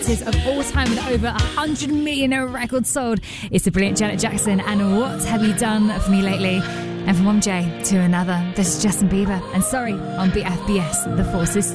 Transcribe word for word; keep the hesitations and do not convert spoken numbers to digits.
of all time with over one hundred million records sold. It's the brilliant Janet Jackson and What Have You Done For Me Lately? And from one J to another, this is Justin Bieber and Sorry on B F B S, The Forces.